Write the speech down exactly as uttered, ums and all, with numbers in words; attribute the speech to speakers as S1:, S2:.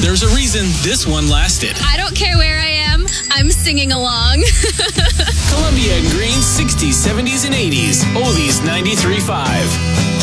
S1: There's a reason this one lasted.
S2: I don't care where I am, I'm singing along.
S1: Columbia and Green's sixties, seventies, and eighties. Oldies ninety-three point five.